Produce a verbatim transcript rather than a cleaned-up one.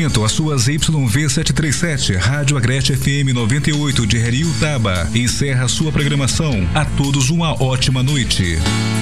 oferecimento, as suas Y V setecentos e trinta e sete, Rádio Agreste F M noventa e oito de Heriutaba. Encerra sua programação. A todos uma ótima noite.